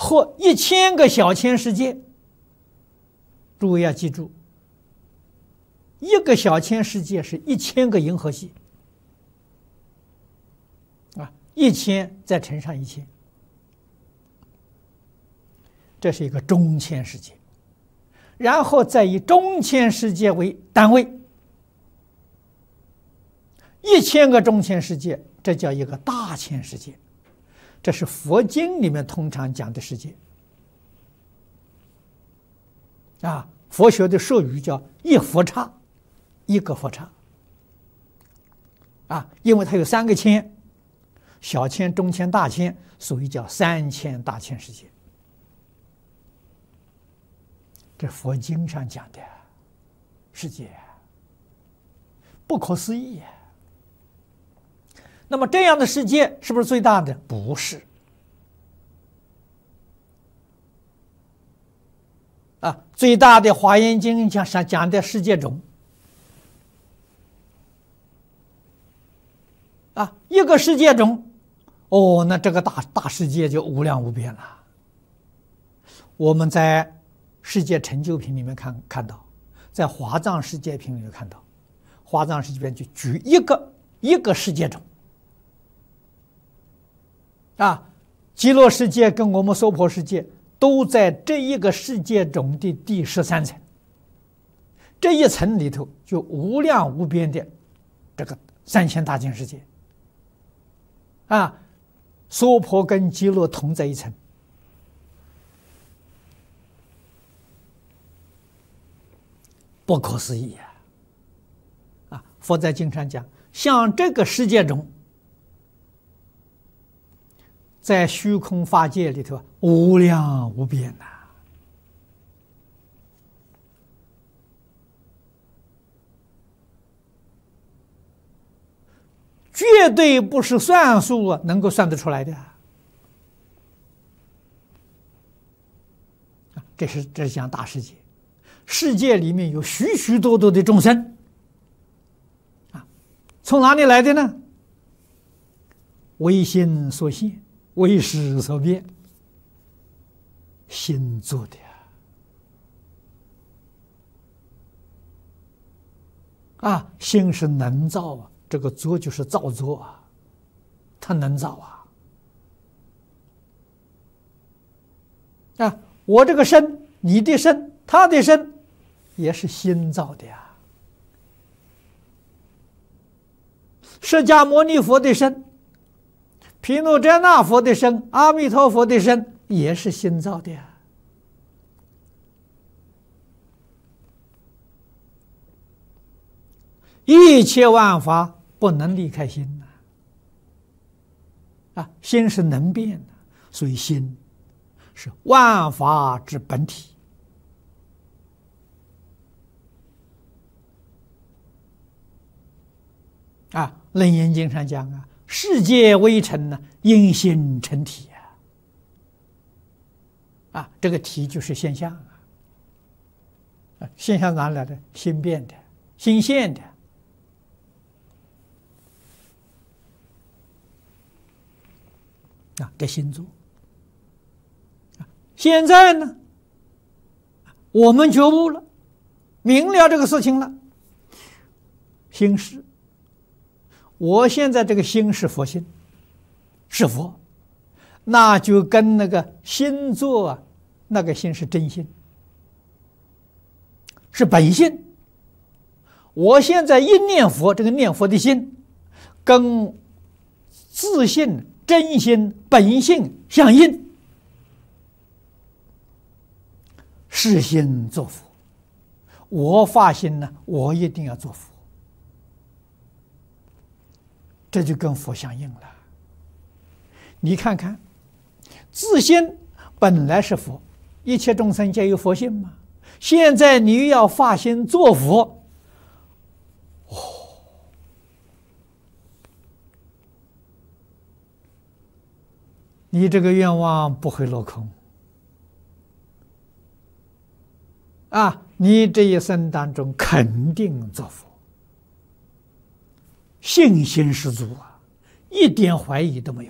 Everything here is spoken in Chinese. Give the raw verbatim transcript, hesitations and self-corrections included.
和一千个小千世界。诸位要记住，一个小千世界是一千个银河系啊，一千再乘上一千，这是一个中千世界。然后再以中千世界为单位，一千个中千世界，这叫一个大千世界。这是佛经里面通常讲的世界啊。佛学的术语叫一佛刹，一个佛刹啊，因为它有三个千，小千、中千、大千，所以叫三千大千世界。这佛经上讲的世界，不可思议。那么这样的世界是不是最大的？不是。啊，最大的《华严经》讲上讲的世界种，啊，一个世界种，哦，那这个大大世界就无量无边了。我们在世界成就品里面看看到，在华藏世界品里面看到，华藏世界品就举一个一个世界种，啊，极乐世界跟我们娑婆世界。都在这一个世界种的第十三层，这一层里头就无量无边的这个三千大千世界啊，娑婆跟极乐同在一层，不可思议啊！啊，佛在经上讲，像这个世界中，在虚空法界里头无量无边呐、啊，绝对不是算数啊能够算得出来的。这是这是讲大世界，世界里面有许许多多的众生啊，从哪里来的呢？唯心所现，为识所变，心做的啊！啊，心是能造啊，这个作就是造作啊，它能造啊！啊，我这个身，你的身，他的身，也是心造的呀。释迦牟尼佛的身，毗卢遮那佛的身，阿弥陀佛的身，也是心造的呀。一切万法不能离开心呐！啊，心是能变的，所以心是万法之本体。啊，《楞严经》上讲啊，世界微尘呢，因心成体啊。啊，这个体就是现象啊。啊，现象哪来的？心变的，心现的。啊，这心作。现在呢，我们觉悟了，明了这个事情了。心是，我现在这个心是佛心，是佛，那就跟那个心作啊，那个心是真心，是本性。我现在一念佛，这个念佛的心，跟自信、真心、本性相应。是心作佛，我发心呢，我一定要做佛，这就跟佛相应了。你看看，自心本来是佛，一切众生皆有佛性嘛。现在你要发心做佛，哦，你这个愿望不会落空。啊，你这一生当中肯定做佛，信心十足啊，一点怀疑都没有。